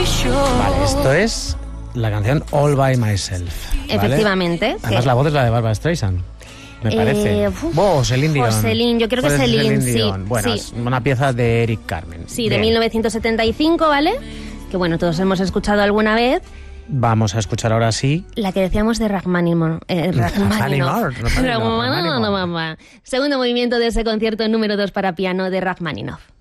Vale, esto es la canción All By Myself. ¿Vale? Efectivamente. Además, la voz es la de Barbra Streisand. Me parece. O Celine Dion. Celine, yo creo que Celine, sí. Bueno, sí. es una pieza de Eric Carmen. Sí, de 1975, ¿vale? Que bueno, todos hemos escuchado alguna vez. Vamos a escuchar ahora sí. La que decíamos de Rachmaninoff. Segundo movimiento de ese concierto número 2 para piano de Rachmaninoff.